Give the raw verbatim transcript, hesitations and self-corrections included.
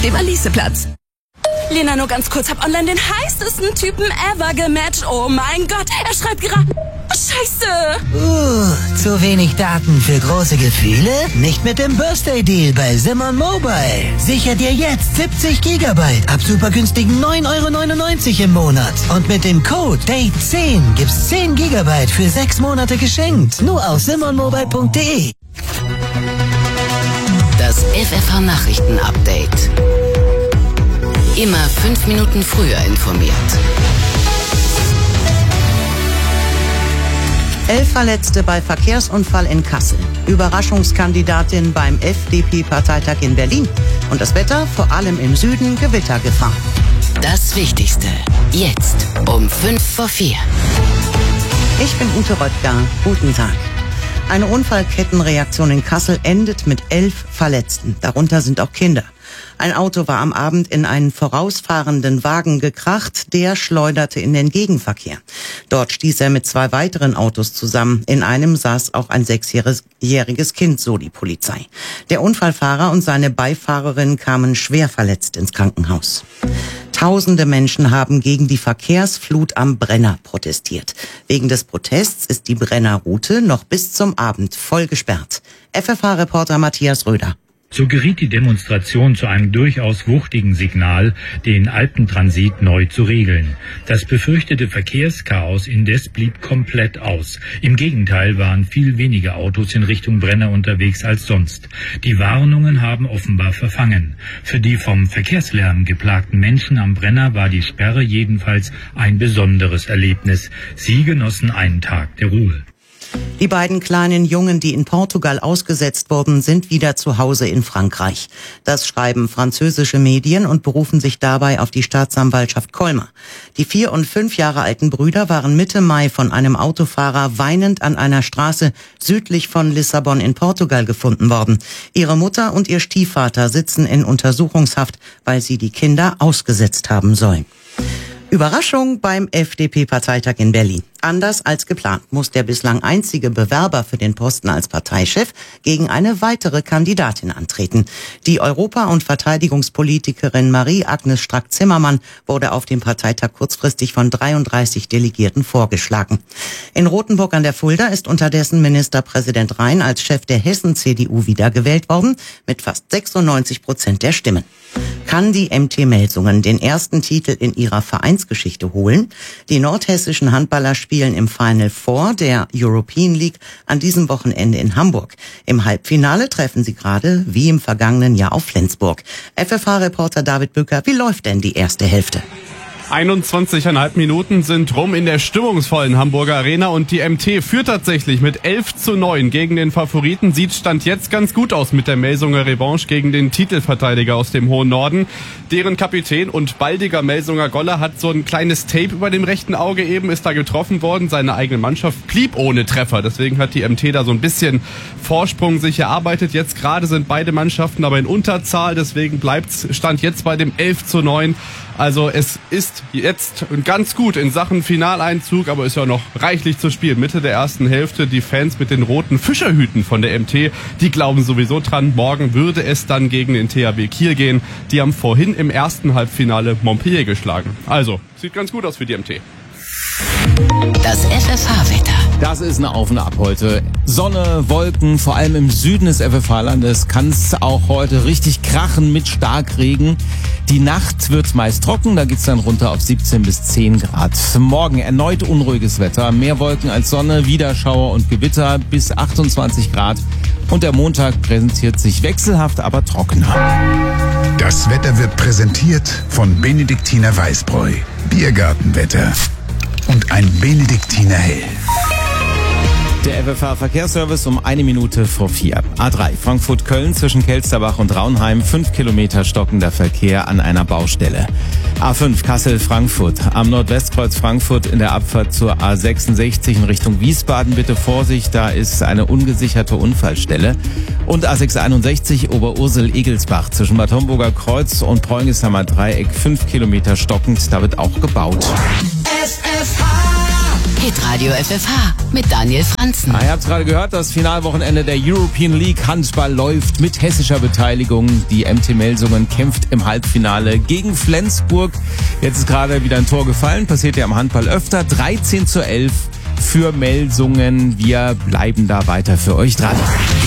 dem Aliceplatz. Lena, nur ganz kurz, hab online den heißesten Typen ever gematcht. Oh mein Gott, er schreibt gerade... Scheiße! Uh, zu wenig Daten für große Gefühle? Nicht mit dem Birthday-Deal bei Simon Mobile. Sicher dir jetzt siebzig Gigabyte ab super günstigen neun Euro neunundneunzig im Monat. Und mit dem Code Date zehn gibt's zehn Gigabyte für sechs Monate geschenkt. Nur auf simon mobile punkt de. Das F F H-Nachrichten-Update. Immer fünf Minuten früher informiert. Elf Verletzte bei Verkehrsunfall in Kassel. Überraschungskandidatin beim F D P-Parteitag in Berlin. Und das Wetter, vor allem im Süden, Gewittergefahr. Das Wichtigste. Jetzt um fünf vor vier. Ich bin Ute Röttger. Guten Tag. Eine Unfallkettenreaktion in Kassel endet mit elf Verletzten. Darunter sind auch Kinder. Ein Auto war am Abend in einen vorausfahrenden Wagen gekracht, der schleuderte in den Gegenverkehr. Dort stieß er mit zwei weiteren Autos zusammen. In einem saß auch ein sechsjähriges Kind, so die Polizei. Der Unfallfahrer und seine Beifahrerin kamen schwer verletzt ins Krankenhaus. Tausende Menschen haben gegen die Verkehrsflut am Brenner protestiert. Wegen des Protests ist die Brennerroute noch bis zum Abend voll gesperrt. F F H-Reporter Matthias Röder. So geriet die Demonstration zu einem durchaus wuchtigen Signal, den Alpentransit neu zu regeln. Das befürchtete Verkehrschaos indes blieb komplett aus. Im Gegenteil waren viel weniger Autos in Richtung Brenner unterwegs als sonst. Die Warnungen haben offenbar verfangen. Für die vom Verkehrslärm geplagten Menschen am Brenner war die Sperre jedenfalls ein besonderes Erlebnis. Sie genossen einen Tag der Ruhe. Die beiden kleinen Jungen, die in Portugal ausgesetzt wurden, sind wieder zu Hause in Frankreich. Das schreiben französische Medien und berufen sich dabei auf die Staatsanwaltschaft Colmar. Die vier und fünf Jahre alten Brüder waren Mitte Mai von einem Autofahrer weinend an einer Straße südlich von Lissabon in Portugal gefunden worden. Ihre Mutter und ihr Stiefvater sitzen in Untersuchungshaft, weil sie die Kinder ausgesetzt haben sollen. Überraschung beim F D P-Parteitag in Berlin. Anders als geplant muss der bislang einzige Bewerber für den Posten als Parteichef gegen eine weitere Kandidatin antreten. Die Europa- und Verteidigungspolitikerin Marie-Agnes Strack-Zimmermann wurde auf dem Parteitag kurzfristig von dreiunddreißig Delegierten vorgeschlagen. In Rothenburg an der Fulda ist unterdessen Ministerpräsident Rhein als Chef der Hessen-C D U wiedergewählt worden, mit fast sechsundneunzig Prozent der Stimmen. Kann die M T Melsungen den ersten Titel in ihrer Vereinsgeschichte holen? Die nordhessischen Handballer spielen im Final Four der European League an diesem Wochenende in Hamburg. Im Halbfinale treffen sie gerade, wie im vergangenen Jahr, auf Flensburg. F F H-Reporter David Bücker, wie läuft denn die erste Hälfte? einundzwanzig Komma fünf Minuten sind rum in der stimmungsvollen Hamburger Arena und die M T führt tatsächlich mit elf zu neun gegen den Favoriten. Sieht Stand jetzt ganz gut aus mit der Melsunger Revanche gegen den Titelverteidiger aus dem hohen Norden. Deren Kapitän und baldiger Melsunger Goller hat so ein kleines Tape über dem rechten Auge, eben ist da getroffen worden. Seine eigene Mannschaft blieb ohne Treffer. Deswegen hat die M T da so ein bisschen Vorsprung sich erarbeitet. Jetzt gerade sind beide Mannschaften aber in Unterzahl. Deswegen bleibt Stand jetzt bei dem elf zu neun. Also es ist jetzt ganz gut in Sachen Finaleinzug, aber ist ja noch reichlich zu spielen. Mitte der ersten Hälfte die Fans mit den roten Fischerhüten von der M T, die glauben sowieso dran. Morgen würde es dann gegen den T H W Kiel gehen. Die haben vorhin im ersten Halbfinale Montpellier geschlagen. Also, sieht ganz gut aus für die M T. Das F F H-Wetter. Das ist eine Auf und Ab heute. Sonne, Wolken, vor allem im Süden des F F H-Landes kann es auch heute richtig krachen mit Starkregen. Die Nacht wird meist trocken, da geht's dann runter auf siebzehn bis zehn Grad. Morgen erneut unruhiges Wetter, mehr Wolken als Sonne, wieder Schauer und Gewitter bis achtundzwanzig Grad. Und der Montag präsentiert sich wechselhaft, aber trockener. Das Wetter wird präsentiert von Benediktiner Weißbräu. Biergartenwetter. Und ein Benediktiner Hell. Der F F H-Verkehrsservice um eine Minute vor vier. A drei Frankfurt-Köln zwischen Kelsterbach und Raunheim. Fünf Kilometer stockender Verkehr an einer Baustelle. A fünf Kassel-Frankfurt. Am Nordwestkreuz Frankfurt in der Abfahrt zur A sechsundsechzig in Richtung Wiesbaden. Bitte Vorsicht, da ist eine ungesicherte Unfallstelle. Und A sechshunderteinundsechzig Oberursel-Egelsbach zwischen Bad Homburger Kreuz und Preungesheimer Dreieck. Fünf Kilometer stockend, da wird auch gebaut. F F H Hitradio F F H mit Daniel Franzen. Ah, ihr habt gerade gehört, das Finalwochenende der European League Handball läuft mit hessischer Beteiligung. Die M T Melsungen kämpft im Halbfinale gegen Flensburg. Jetzt ist gerade wieder ein Tor gefallen, passiert ja im Handball öfter. dreizehn zu elf für Melsungen. Wir bleiben da weiter für euch dran.